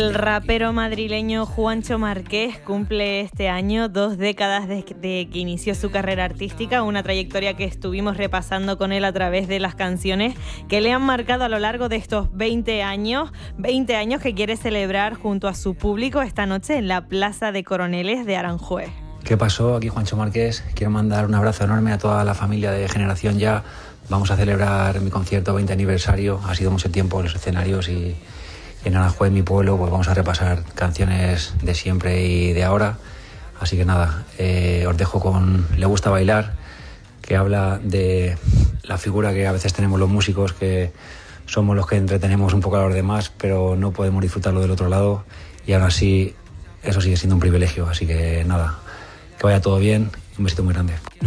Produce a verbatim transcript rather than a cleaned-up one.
El rapero madrileño Juancho Márquez cumple este año dos décadas desde que inició su carrera artística, una trayectoria que estuvimos repasando con él a través de las canciones que le han marcado a lo largo de estos veinte años, veinte años que quiere celebrar junto a su público esta noche en la Plaza de Coroneles de Aranjuez. ¿Qué pasó? Aquí Juancho Márquez. Quiero mandar un abrazo enorme a toda la familia de Generación Ya. Vamos a celebrar mi concierto veinte aniversario. Ha sido mucho tiempo en los escenarios y en Aranjuez, mi pueblo, pues vamos a repasar canciones de siempre y de ahora. Así que nada, eh, os dejo con Le gusta bailar, que habla de la figura que a veces tenemos los músicos, que somos los que entretenemos un poco a los demás, pero no podemos disfrutarlo del otro lado. Y aún así, eso sigue siendo un privilegio. Así que nada, que vaya todo bien. Un besito muy grande.